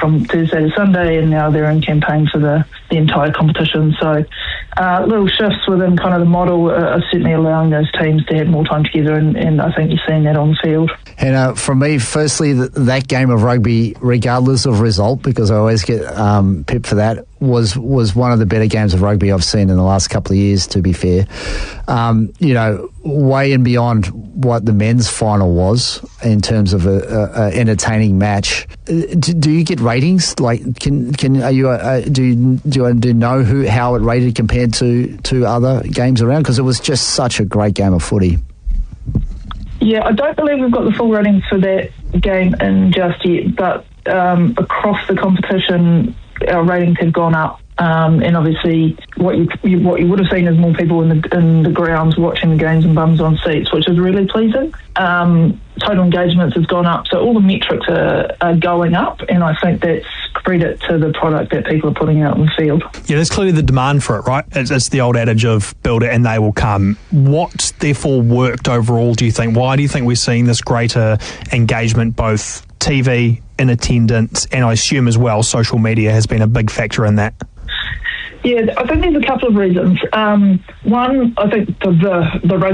from Thursday to Sunday, and now they're in campaign for the entire competition. So little shifts within kind of the model are certainly allowing those teams to have more time together, and I think you're seeing that on the field. And for me, firstly, that game of rugby, regardless of result, because I always get pipped for that, was one of the better games of rugby I've seen in the last couple of years, to be fair. Way and beyond what the men's final was in terms of a entertaining match. Do you get ratings? Like, do you know how it rated compared to other games around? Because it was just such a great game of footy. Yeah, I don't believe we've got the full ratings for that game in just yet, but across the competition, our ratings have gone up. And obviously, what you would have seen is more people in the grounds watching the games and bums on seats, which is really pleasing. Total engagements has gone up, so all the metrics are going up, and I think that's credit to the product that people are putting out in the field. Yeah, there's clearly the demand for it, right? It's the old adage of build it and they will come. What therefore worked overall, do you think? Why do you think we're seeing this greater engagement, both TV, in attendance, and I assume as well social media has been a big factor in that? Yeah, I think there's a couple of reasons. One, I think the rugby